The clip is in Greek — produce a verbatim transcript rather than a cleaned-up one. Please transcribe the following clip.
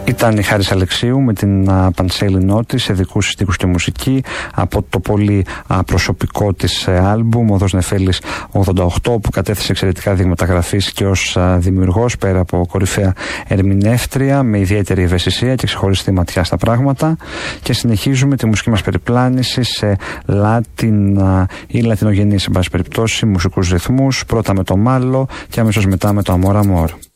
Ήταν η Χάρης Αλεξίου με την α, πανσέλινό της σε δικούς στίχους και μουσική από το πολύ α, προσωπικό της ε, άλμπουμ «Οδός Νεφέλης ογδόντα οκτώ», που κατέθεσε εξαιρετικά δείγματα γραφής και ως α, δημιουργός, πέρα από κορυφαία ερμηνεύτρια με ιδιαίτερη ευαισθησία και ξεχωριστή ματιά στα πράγματα. Και συνεχίζουμε τη μουσική μας περιπλάνηση σε Latin α, ή λατινογενείς, σε πάση περιπτώσει, μουσικούς ρυθμούς, πρώτα με το Μάλλο και αμέσως μετά με το Amor Amor.